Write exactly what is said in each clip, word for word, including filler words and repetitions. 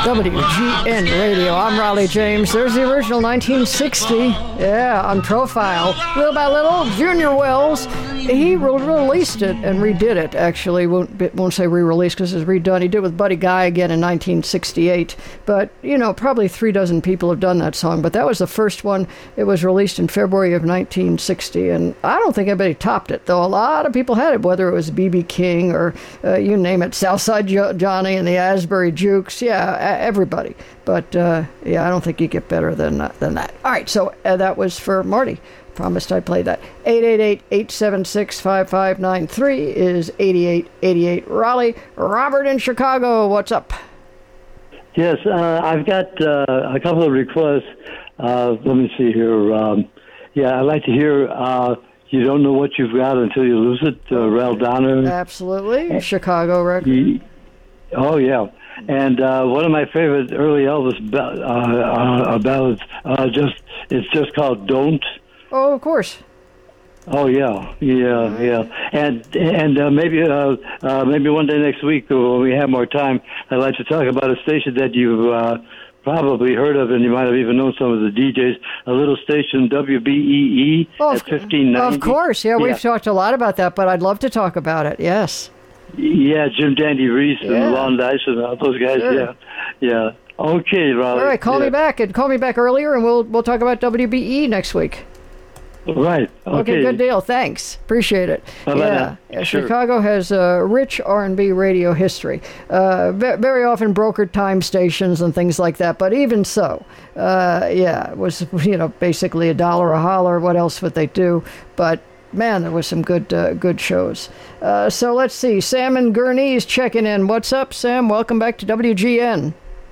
W G N Radio. I'm Raleigh James. There's the original nineteen sixty. Yeah, on Profile. Little by little, Junior Wells, he re- released it and redid it, actually. Won't, won't say re-released because it's redone. He did it with Buddy Guy again in nineteen sixty-eight. But, you know, probably three dozen people have done that song. But that was the first one. It was released in February of nineteen sixty. And I don't think anybody topped it, though a lot of people had it, whether it was B B King or uh, you name it, Southside jo- Johnny and the Asbury Jukes. Yeah, everybody. But, uh, yeah, I don't think you get better than, uh, than that. All right, so uh, that was for Marty. Promised I'd play that. eight eight eight, eight seven six, five five nine three is eighty-eight eighty-eight Raleigh. Robert in Chicago, what's up? Yes, uh, I've got uh, a couple of requests. Uh, let me see here. Um, yeah, I'd like to hear uh, You Don't Know What You've Got Until You Lose It, uh, Rel Donner. Absolutely. Chicago record. He, oh, yeah. And uh, one of my favorite early Elvis ba- uh, uh, ballads, uh, just it's just called Don't. Oh, of course. Oh yeah, yeah, yeah, and and uh, maybe uh, uh, maybe one day next week when we have more time, I'd like to talk about a station that you've uh, probably heard of, and you might have even known some of the D Js. A little station, W B E E oh, at fifteen ninety. Of course, yeah, yeah, we've talked a lot about that, but I'd love to talk about it. Yes. Yeah, Jim Dandy Reese yeah. and Lon Dice and all those guys. Sure. Yeah, yeah. Okay, Raleigh. All right, call yeah. me back and call me back earlier, and we'll we'll talk about W B E next week. Right. Okay. Okay, good deal. Thanks. Appreciate it. Bye-bye yeah. now. Sure. Sure. Chicago has a rich R and B radio history. Uh, very often brokered time stations and things like that. But even so, uh, yeah, it was, you know, basically a dollar a holler. What else would they do? But man, there was some good uh, good shows. Uh, so let's see. Sam in Gurney is checking in. What's up, Sam? Welcome back to W G N.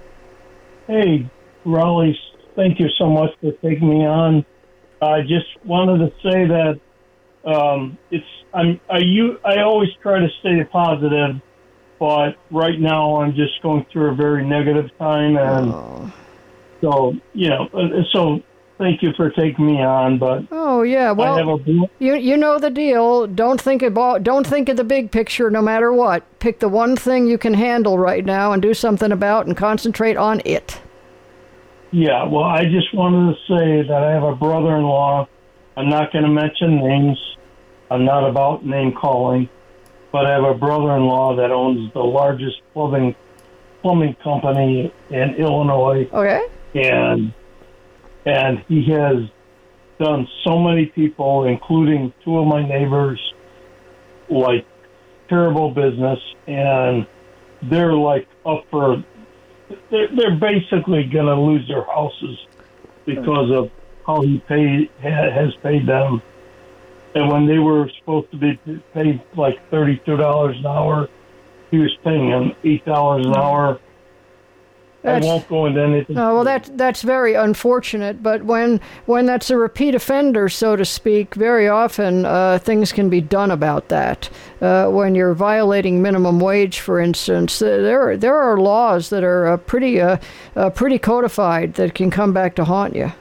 Hey, Raleigh. Thank you so much for taking me on. I just wanted to say that um, it's I'm I you I always try to stay positive, but right now I'm just going through a very negative time, and oh. so you know. So thank you for taking me on. But oh yeah, well I have a, you you know the deal. Don't think about don't think of the big picture, no matter what. Pick the one thing you can handle right now and do something about, and concentrate on it. Yeah, well, I just wanted to say that I have a brother-in-law. I'm not going to mention names. I'm not about name calling, but I have a brother-in-law that owns the largest plumbing plumbing company in Illinois. Okay. And and he has done so many people, including two of my neighbors, like terrible business, and they're like up for. They're, they're basically going to lose their houses because of how he paid has paid them. And when they were supposed to be paid like thirty-two dollars an hour, he was paying them eight dollars an hour. That's, I won't go into anything. Oh, well, that, that's very unfortunate. But when when that's a repeat offender, so to speak, very often uh, things can be done about that. Uh, when you're violating minimum wage, for instance, uh, there are, there are laws that are uh, pretty uh, uh, pretty codified that can come back to haunt you.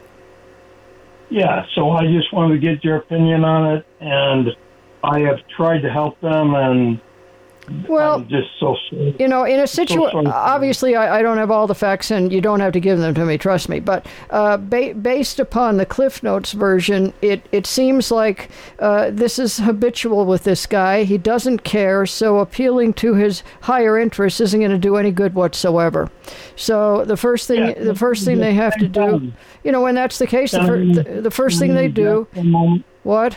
Yeah, so I just wanted to get your opinion on it, and I have tried to help them, and well, I'm just so sorry. You know, in a situation, so obviously I, I don't have all the facts, and you don't have to give them to me, trust me, but uh, ba- based upon the Cliff Notes version, it, it seems like uh, this is habitual with this guy. He doesn't care, so appealing to his higher interests isn't going to do any good whatsoever. So the first thing yeah, the first thing they have to do, you know, when that's the case, the, fir- the, the first thing they do... What?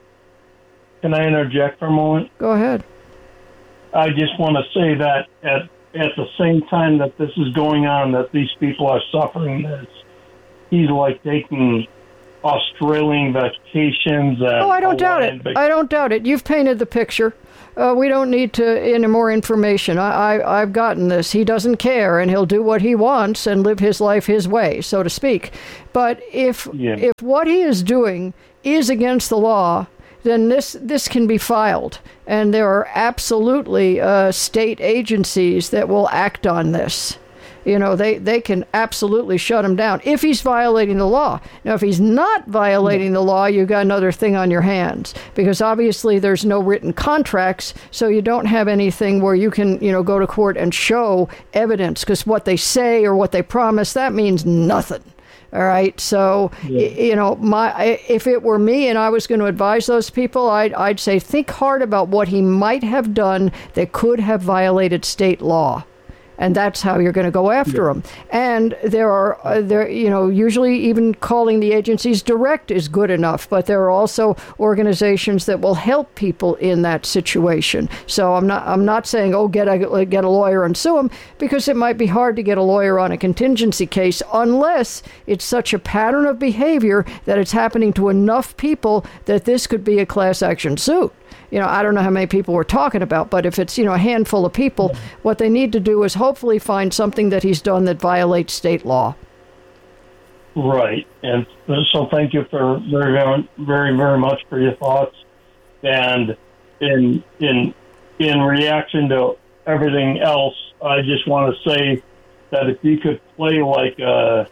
Can I interject for a moment? Go ahead. I just want to say that at at the same time that this is going on, that these people are suffering this, he's like taking Australian vacations. And oh, I don't doubt it. Vac- I don't doubt it. You've painted the picture. Uh, we don't need to any more information. I, I, I've gotten this. He doesn't care, and he'll do what he wants and live his life his way, so to speak. But if yeah. if what he is doing is against the law, then this this can be filed, and there are absolutely uh, state agencies that will act on this. You know, they, they can absolutely shut him down if he's violating the law. Now, if he's not violating the law, you've got another thing on your hands, because obviously there's no written contracts, so you don't have anything where you can, you know, go to court and show evidence, because what they say or what they promise, that means nothing. All right. So, yeah. you know, my if it were me and I was going to advise those people, I'd, I'd say think hard about what he might have done that could have violated state law. And that's how you're going to go after them. And there are, uh, there, you know, usually even calling the agencies direct is good enough. But there are also organizations that will help people in that situation. So I'm not, I'm not saying, oh, get a get a lawyer and sue them, because it might be hard to get a lawyer on a contingency case unless it's such a pattern of behavior that it's happening to enough people that this could be a class action suit. You know, I don't know how many people we're talking about, but if it's, you know, a handful of people, what they need to do is hopefully find something that he's done that violates state law. Right. And so thank you for very, very, very much for your thoughts. And in in in reaction to everything else, I just want to say that if you could play like a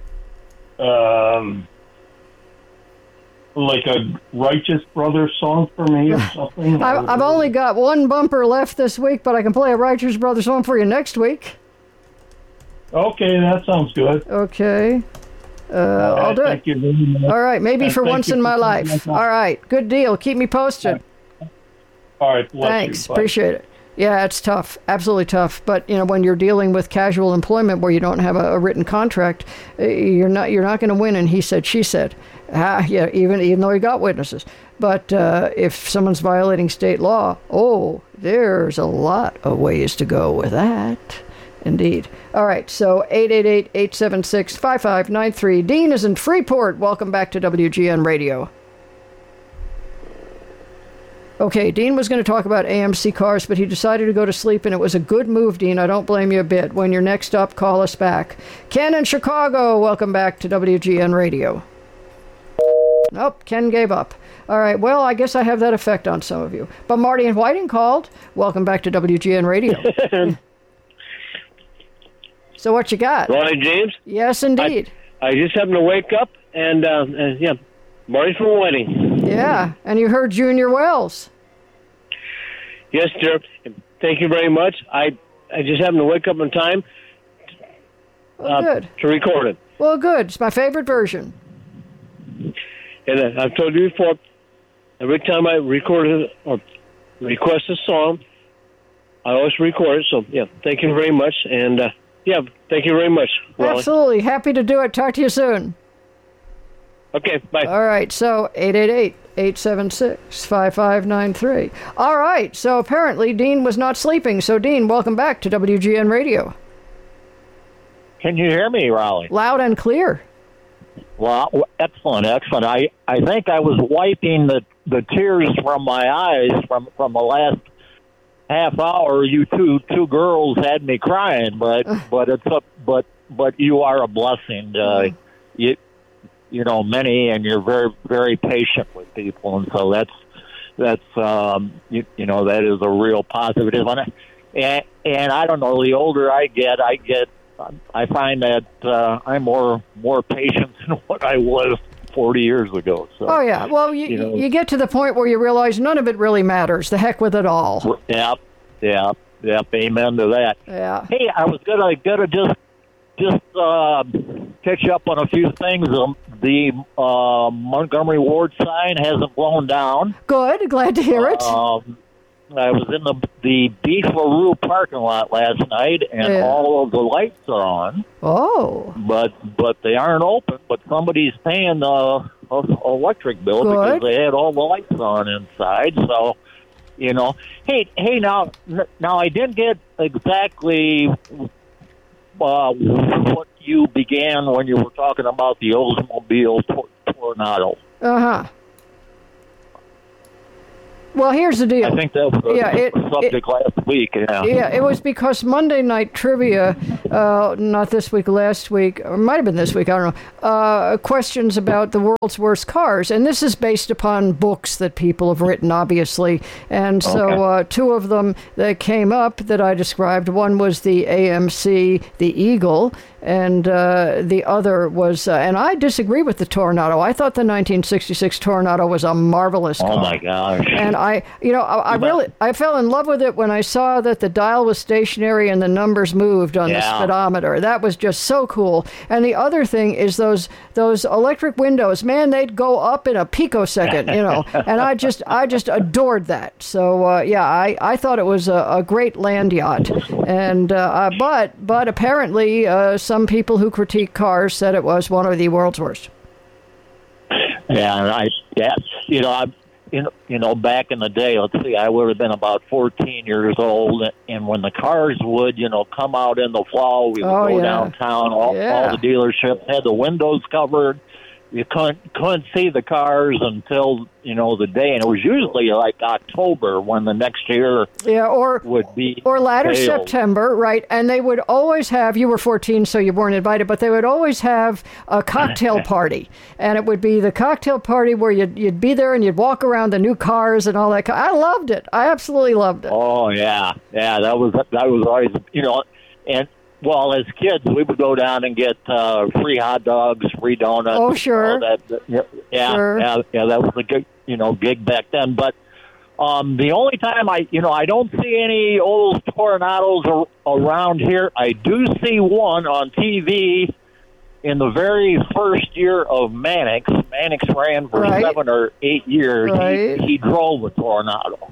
um like a Righteous Brothers song for me or something. I, I've only got one bumper left this week, but I can play a Righteous Brothers song for you next week. Okay, that sounds good. Okay. Uh, right, I'll do thank it. You very much. All right, maybe and for once in my for life. All right, good deal. Keep me posted. All right. Thanks. Appreciate it. Yeah, it's tough. Absolutely tough. But, you know, when you're dealing with casual employment where you don't have a, a written contract, you're not you're not going to win. And he said, she said, ah, yeah, even even though he got witnesses. But uh, if someone's violating state law, oh, there's a lot of ways to go with that. Indeed. All right. So eight eight eight, eight seven six, five five nine three. Dean is in Freeport. Welcome back to W G N Radio. Okay, Dean was going to talk about A M C cars, but he decided to go to sleep, and it was a good move, Dean. I don't blame you a bit. When you're next up, call us back. Ken in Chicago, welcome back to W G N Radio. Nope, Ken gave up. All right, well, I guess I have that effect on some of you. But Marty and Whiting called. Welcome back to W G N Radio. So what you got? Ronnie James? Yes, indeed. I, I just happened to wake up, and, uh, and yeah, Marty from Whiting. Yeah, and you heard Junior Wells. Yes, sir. Thank you very much. I I just happened to wake up in time oh, uh, good. to record it. Well, good. It's my favorite version. And uh, I've told you before, every time I record or request a song, I always record it. So, yeah, thank you very much. And, uh, yeah, thank you very much, Raleigh. Absolutely. Happy to do it. Talk to you soon. Okay, bye. All right, so eight eight eight, eight seven six, five five nine three. All right, so apparently Dean was not sleeping. So, Dean, welcome back to W G N Radio. Can you hear me, Raleigh? Loud and clear. Well, excellent, excellent. I, I think I was wiping the, the tears from my eyes from, from the last half hour. You two two girls had me crying, but but it's a, but but you are a blessing. Uh, you you know many, and you're very very patient with people, and so that's that's um, you, you know that is a real positive. And and I don't know. The older I get, I get. I find that uh, I'm more more patient than what I was forty years ago. So, oh, yeah. Well, you, you know, you get to the point where you realize none of it really matters. The heck with it all. Yep, yep, yep. Amen to that. Yeah. Hey, I was gonna gonna just just uh, catch up on a few things. Um, the uh, Montgomery Ward sign hasn't blown down. Good. Glad to hear it. Um, I was in the the Beef LaRue parking lot last night, and yeah. all of the lights are on. Oh. But but they aren't open. But somebody's paying the uh, electric bill Good. because they had all the lights on inside. So, you know, hey hey now now I didn't get exactly uh, what you began when you were talking about the Oldsmobile tor- Tornado. Uh huh. Well, here's the deal. I think that was the Yeah, it- subject it- last week. Yeah. Yeah, it was because Monday Night Trivia, uh, not this week, last week, or it might have been this week, I don't know, uh, questions about the world's worst cars. And this is based upon books that people have written, obviously. And so Okay. uh, two of them that came up that I described, one was the A M C, the Eagle, and uh, the other was, uh, and I disagree with the Tornado. I thought the nineteen sixty-six Tornado was a marvelous car. Oh my gosh. And I, you know, I, I really, I fell in love with it when I saw that the dial was stationary and the numbers moved on the Yeah. speedometer. That was just so cool. And the other thing is those those electric windows. Man, they'd go up in a picosecond, you know. And I just, I just adored that. So uh, yeah, I, I thought it was a, a great land yacht. And uh, uh, but but apparently uh, some people who critique cars said it was one of the world's worst. Yeah, and I, yeah, you know, I, you know, you know, back in the day, let's see, I would have been about fourteen years old, and when the cars would, you know, come out in the fall, we would Oh, go yeah. downtown. All, Yeah. all the dealerships had the windows covered. You couldn't couldn't see the cars until, you know, the day, and it was usually like October when the next year Yeah, or would be or latter sales. September, right? And they would always have, you were fourteen, so you weren't invited, but they would always have a cocktail party. And it would be the cocktail party where you'd, you'd be there and you'd walk around the new cars and all that. ki- I loved it. I absolutely loved it. Oh yeah, yeah. That was that was always, you know, and well, as kids, we would go down and get uh, free hot dogs, free donuts. Oh, sure. all that, that- yeah, yeah, Sure. yeah, yeah. That was a good, you know, gig back then. But um, the only time I, you know, I don't see any old Tornados ar- around here. I do see one on T V in the very first year of Mannix. Mannix ran for Right. seven or eight years. Right. He, he drove a Tornado.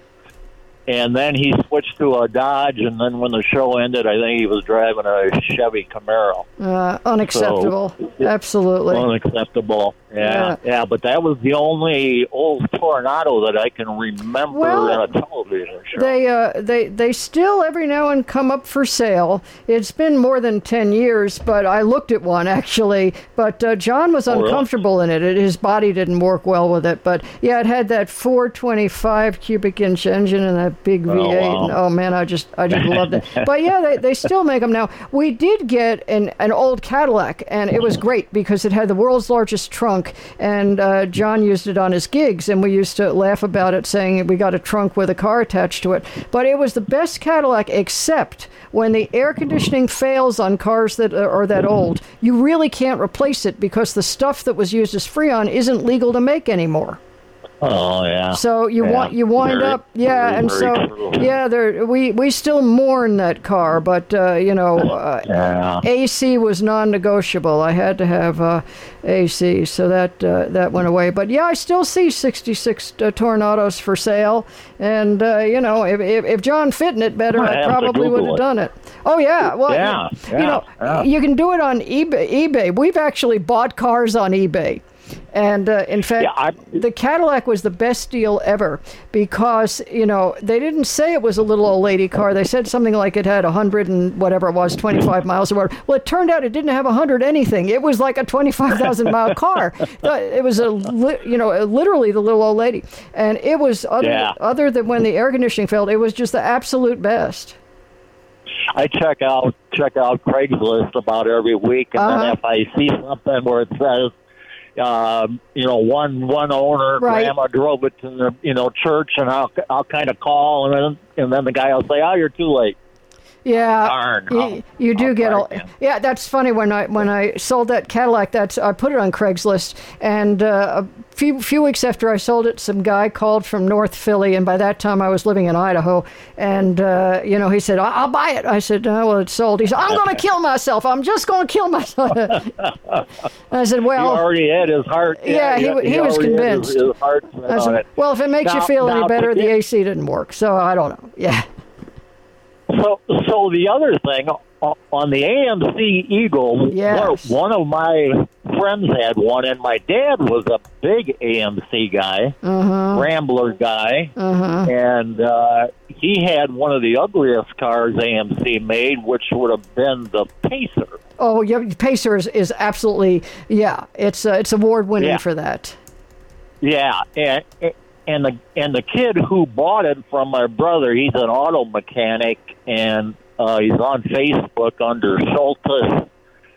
And then he switched to a Dodge, and then when the show ended, I think he was driving a Chevy Camaro. Uh, unacceptable. Absolutely. Unacceptable. Yeah, Yeah. yeah, but that was the only old Tornado that I can remember Well, in a television show. They uh they they still every now and come up for sale. It's been more than ten years, but I looked at one actually. But uh, John was really? uncomfortable in it. it. His body didn't work well with it. But yeah, it had that four twenty-five cubic inch engine and that big V eight. Oh, wow. And, oh man, I just I just loved it. But yeah, they, they still make them now. We did get an an old Cadillac, and it was great because it had the world's largest trunk. And uh, John used it on his gigs, and we used to laugh about it, saying we got a trunk with a car attached to it. But it was the best Cadillac, except when the air conditioning fails on cars that are that old, you really can't replace it because the stuff that was used as Freon isn't legal to make anymore. Oh yeah. So you Yeah, want you wind very, up, yeah, very, and very so true. yeah, there we we still mourn that car, but uh, you know, uh, Yeah. A C was non-negotiable. I had to have uh, A C, so that uh, that went away. But yeah, I still see sixty-six uh, Tornados for sale, and uh, you know, if, if if John fit in it better, I I have to probably would Google have it. done it. Oh yeah, well, Yeah, you, yeah, you know, yeah. you can do it on eBay. eBay. We've actually bought cars on eBay. And uh, in fact, Yeah, I- the Cadillac was the best deal ever because, you know, they didn't say it was a little old lady car. They said something like it had one hundred and whatever it was, twenty-five miles or whatever. Well, it turned out it didn't have one hundred anything. It was like a twenty-five thousand mile car. It was, a, li- you know, literally the little old lady. And it was, other, Yeah. other than when the air conditioning failed, it was just the absolute best. I check out check out Craigslist about every week, and Uh-huh. then if I see something where it says, um, you know, one one owner, Right. grandma drove it to the you know church, and I'll I'll kind of call, and then and then the guy will say, oh, you're too late. Yeah, Darn. you, I'll- you do I'll get try a again. yeah. That's funny when I when I sold that Cadillac. That's I put it on Craigslist, and uh, a few few weeks after I sold it, some guy called from North Philly, and by that time I was living in Idaho, and uh, you know he said, "I- I'll buy it." I said, oh, "Well, it's sold." He said, "I'm going to kill myself. I'm just going to kill myself." I said, He "Well." already had his heart. Yeah, he wa- he was already had convinced. His, his heart set I on said, it. well, if it makes you Now- feel any now, better, the forget- A C didn't work, so I don't know. Yeah. So, so the other thing o- on the A M C Eagle, Yes. one, one of my friends had one, and my dad was a big A M C guy, Uh-huh. Rambler guy, Uh-huh. and uh, he had one of the ugliest cars A M C made, which would have been the Pacer. Oh, yeah, Pacer is, is absolutely, yeah, it's uh, it's award winning Yeah. for that. Yeah, and and the and the kid who bought it from my brother, he's an auto mechanic, and uh, he's on Facebook under Schultes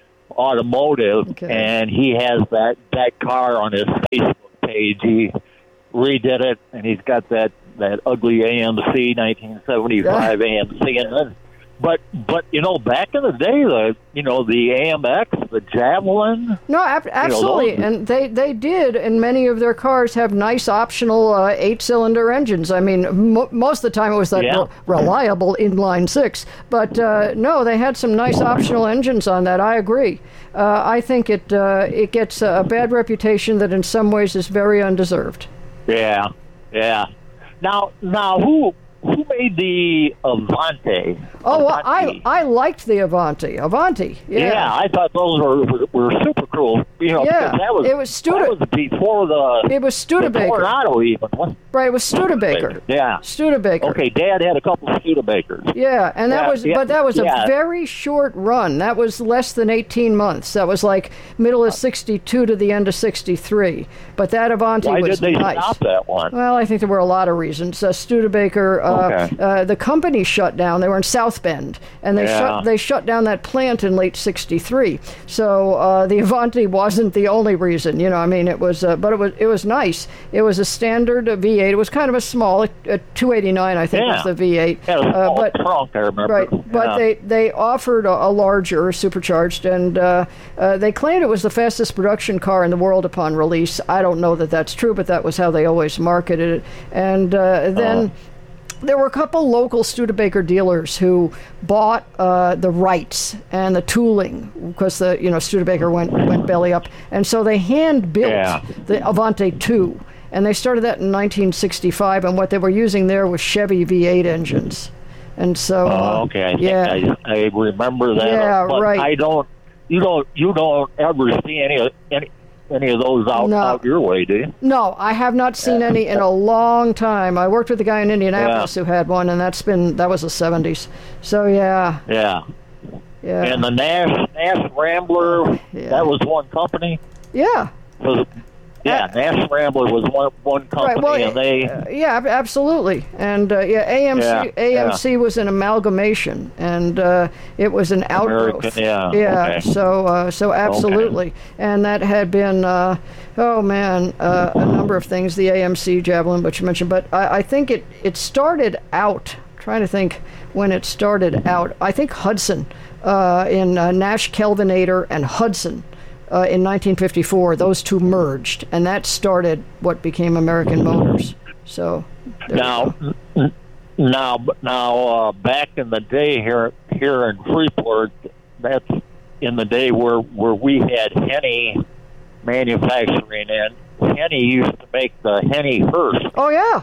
Automotive, Okay. and he has that that car on his Facebook page. He redid it, and he's got that that ugly A M C nineteen seventy-five A M C, and then. But but you know, back in the day, the you know the A M X, the Javelin. No, ab- absolutely, You know, and they, they did, and many of their cars have nice optional uh, eight-cylinder engines. I mean, mo most of the time it was that Yeah. re- reliable inline six, but uh, no, they had some nice optional engines on that. I agree. Uh, I think it uh, it gets a bad reputation that in some ways is very undeserved. Yeah, yeah. Now now who who made the Avante? Oh, well, Avanti? I I liked the Avanti. Avanti, yeah. Yeah, I thought those were were, were super cool. You know, Yeah, because that was it was Stude- that was before the It was Studebaker. Tornado even. What? Right, it was Studebaker. Yeah. Studebaker. Okay, Dad had a couple of Studebakers. Yeah, and that Yeah, was, yeah, but that was yeah. a very short run. That was less than eighteen months. That was like middle of sixty-two to the end of sixty-three. But that Avanti Why was did they nice. stop that one? Well, I think there were a lot of reasons. Uh, Studebaker, uh, Okay. uh, the company shut down. They were in South Bend, and they Yeah. shut they shut down that plant in late sixty-three. So uh, the Avanti wasn't the only reason. You know, I mean, it was, uh, but it was it was nice. It was a standard uh, V eight. It was kind of a small, uh, two eighty-nine, I think, Yeah. was the V eight. Yeah, it was a Uh, small but trunk, I remember. Right, but Yeah. they, they offered a, a larger supercharged, and uh, uh, they claimed it was the fastest production car in the world upon release. I don't know that that's true, but that was how they always marketed it. And uh, then there were a couple local Studebaker dealers who bought uh, the rights and the tooling because the you know Studebaker went went belly up, and so they hand built Yeah. the Avante two, and they started that in nineteen sixty-five, and what they were using there was Chevy V eight engines. And so, Oh, uh, okay. I think yeah, I, I remember that. Yeah, but right. I don't. You don't. You don't ever see any of any any of those out, No. out your way, do you? no, I have not seen any in a long time. I worked with a guy in Indianapolis who had one, and that's been that was the seventies. So yeah, Yeah. yeah, And the Nash Nash Rambler. Yeah. That was one company. yeah. Was, yeah, Nash Rambler was one one company, Right. Well, and they. uh, yeah, ab- absolutely, and uh, yeah, A M C Yeah, A M C was an amalgamation, and uh, it was an outgrowth. American, yeah, yeah. okay. So, uh, so absolutely, and that had been, uh, oh man, uh, a number of things. The A M C Javelin, which you mentioned, but I, I think it it started out. Trying to think when it started out. I think Hudson uh, in uh, Nash Kelvinator and Hudson. Uh, in nineteen fifty-four, those two merged, and that started what became American Motors. So there you Now, go. n- now, now, uh, back in the day here, here in Freeport, that's in the day where where we had Henny manufacturing, and Henny used to make the Henny hearse. Oh yeah,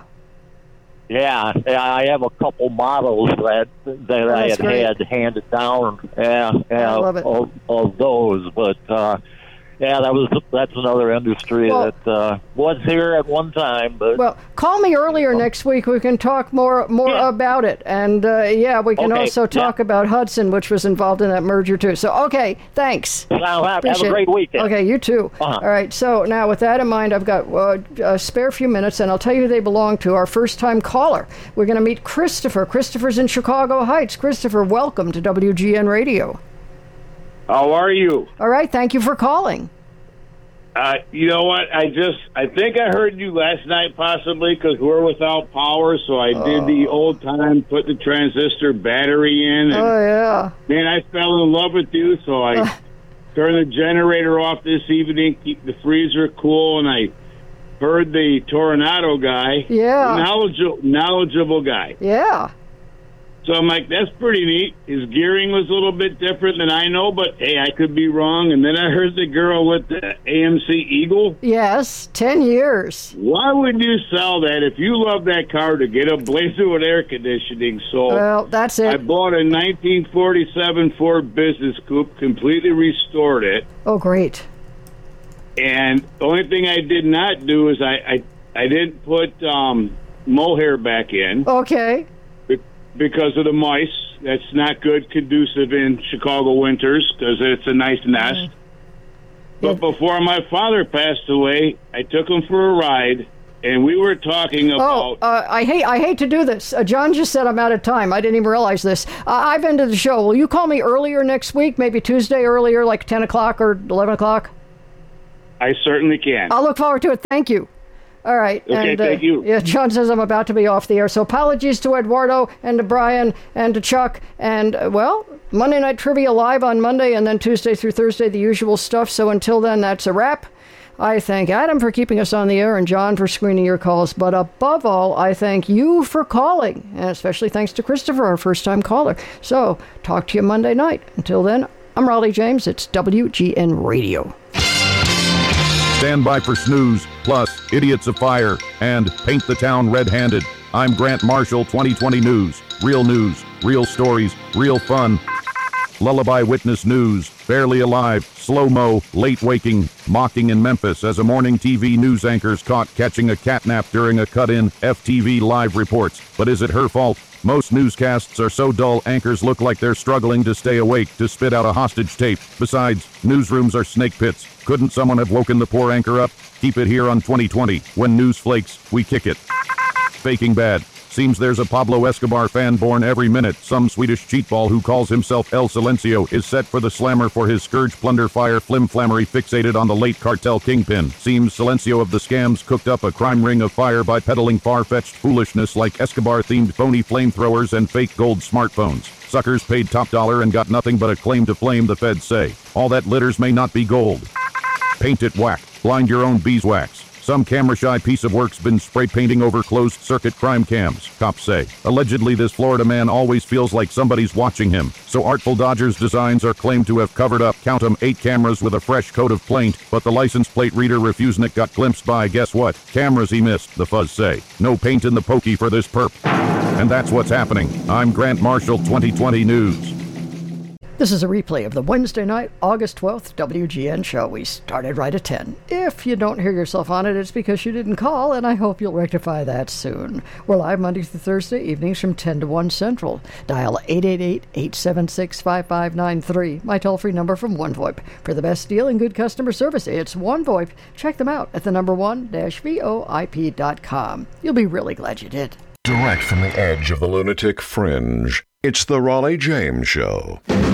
Yeah, yeah, I have a couple models that that I that's had great. had handed down. Yeah, yeah, I love it. Of, of those, but. Uh, Yeah, that was that's another industry Well- that uh, was here at one time, but well, call me earlier next week. We can talk more more Yeah. about it, and uh, yeah, we can Okay, also yeah. talk about Hudson, which was involved in that merger too. So okay, thanks. now have, have Appreciate a great it. weekend. Okay, you too. Uh-huh. All right, so now with that in mind, I've got uh, a spare few minutes, and I'll tell you who they belong to. Our first-time caller. We're going to meet Christopher. Christopher's in Chicago Heights. Christopher, welcome to W G N Radio. How are you? All right, thank you for calling. Uh, you know what? I just, I think I heard you last night possibly because we're without power, so I did the old time, put the transistor battery in, and Oh, yeah. man, I fell in love with you, so I Uh. turned the generator off this evening, keep the freezer cool, and I heard the Tornado guy. Yeah. Knowledgeable, knowledgeable guy. Yeah. So I'm like, that's pretty neat. His gearing was a little bit different than I know, but hey, I could be wrong. And then I heard the girl with the A M C Eagle. Yes, ten years. Why would you sell that if you love that car to get a Blazer with air conditioning? So Well, that's I it. bought a nineteen forty-seven Ford Business Coupe, completely restored it. Oh, great. And the only thing I did not do is I, I, I didn't put um, mohair back in. Okay. Because of the mice. That's not good, conducive in Chicago winters because it's a nice nest. Yeah. But before my father passed away, I took him for a ride, and we were talking about. Oh, uh, I hate I hate to do this. Uh, John just said I'm out of time. I didn't even realize this. Uh, I've ended the show. Will you call me earlier next week? Maybe Tuesday earlier, like ten o'clock or eleven o'clock? I certainly can. I'll look forward to it. Thank you. All right. Okay, and, uh, thank you. Yeah, John says I'm about to be off the air. So apologies to Eduardo and to Brian and to Chuck. And, uh, well, Monday Night Trivia live on Monday and then Tuesday through Thursday, the usual stuff. So until then, that's a wrap. I thank Adam for keeping us on the air and John for screening your calls. But above all, I thank you for calling. And especially thanks to Christopher, our first-time caller. So talk to you Monday night. Until then, I'm Raleigh James. It's W G N Radio. Stand by for Snooze, plus Idiots of Fire, and Paint the Town Red-Handed. I'm Grant Marshall, twenty twenty News. Real news, real stories, real fun. Lullaby Witness News, Barely Alive, Slow-Mo, Late Waking, Mocking in Memphis as a morning T V news anchor's caught catching a catnap during a cut-in. F T V Live reports. But is it her fault? Most newscasts are so dull, anchors look like they're struggling to stay awake to spit out a hostage tape. Besides, newsrooms are snake pits. Couldn't someone have woken the poor anchor up? Keep it here on twenty twenty. When news flakes, we kick it. Faking Bad. Seems there's a Pablo Escobar fan born every minute. Some Swedish cheatball who calls himself El Silencio is set for the slammer for his scourge plunder fire flimflammery fixated on the late cartel kingpin. Seems Silencio of the scams cooked up a crime ring of fire by peddling far-fetched foolishness like Escobar-themed phony flamethrowers and fake gold smartphones. Suckers paid top dollar and got nothing but a claim to flame, the feds say. All that glitters may not be gold. Paint it whack. Blind your own beeswax. Some camera-shy piece of work's been spray painting over closed-circuit crime cams, cops say. Allegedly, this Florida man always feels like somebody's watching him. So Artful Dodgers designs are claimed to have covered up, count 'em, eight cameras with a fresh coat of paint, but the license plate reader Refusnik got glimpsed by, guess what? Cameras he missed, the fuzz say. No paint in the pokey for this perp. And that's what's happening. I'm Grant Marshall, twenty twenty News. This is a replay of the Wednesday night, August twelfth W G N show. We started right at ten. If you don't hear yourself on it, it's because you didn't call, and I hope you'll rectify that soon. We're live Monday through Thursday evenings from ten to one Central. Dial eight eight eight, eight seven six, five five nine three, my toll-free number from OneVoIP. For the best deal and good customer service, it's OneVoIP. Check them out at the number one dash V O I P dot com. You'll be really glad you did. Direct from the edge of the lunatic fringe, it's the Raleigh James Show.